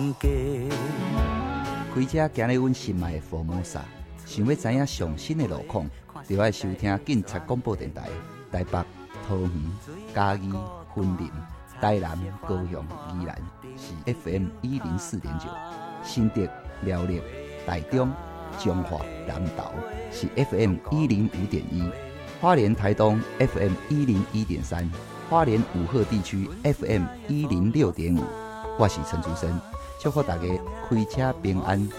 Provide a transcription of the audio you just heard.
家。 开车行咧阮心爱的福摩萨，想要知影上新的路况，就要收听警察广播电台。台北、桃园、嘉义、云林、台南、高雄、宜兰是 FM104.9，新竹、苗栗、台中、彰化、南投是 FM105.1，花莲、台东 FM101.3，花莲武鹤地区 FM106.5。我是陈竹生，祝福大家开车平安，